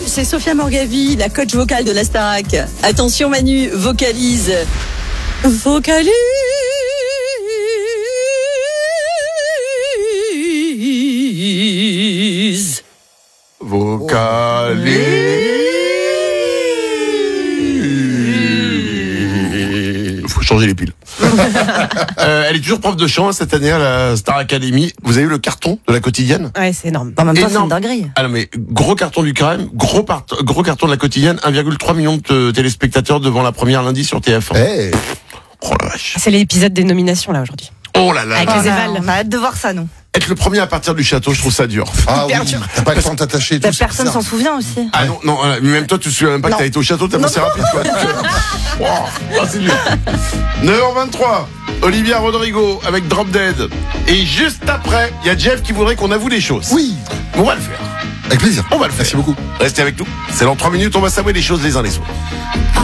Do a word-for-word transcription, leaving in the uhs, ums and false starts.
c'est Sophia Morgavi, la coach vocale de la Starac. Attention Manu, vocalise. Vocalise. Vocalise. Faut changer les piles. euh, elle est toujours prof de chant cette année à la Star Academy. Vous avez eu le carton de la quotidienne? Ouais, c'est énorme. En même temps, c'est Énorme. une dinguerie. Ah non mais gros carton du crème, gros, part- gros carton de la quotidienne, un virgule trois million de téléspectateurs devant la première lundi sur T F un. Hey. Oh la vache. C'est l'épisode des nominations là aujourd'hui. Oh là là. Avec là. les évals. On a hâte de voir ça, nous. Être le premier à partir du château, je trouve ça dur. Ah oui, Hyper dur. t'as pas le temps de t'attacher et Bah, tout. c'est personne bizarre. s'en souvient aussi. Ah non, non, euh, même toi, tu te souviens même pas Non. que t'as été au château, t'as passé rapide, quoi. Donc, euh, oh, oh, c'est dur. neuf heures vingt-trois, Olivia Rodrigo avec Drop Dead. Et juste après, il y a Jeff qui voudrait qu'on avoue des choses. Oui, On va le faire. avec plaisir. On va le faire. Merci beaucoup. Restez avec nous. C'est dans trois minutes, on va s'avouer des choses les uns les autres.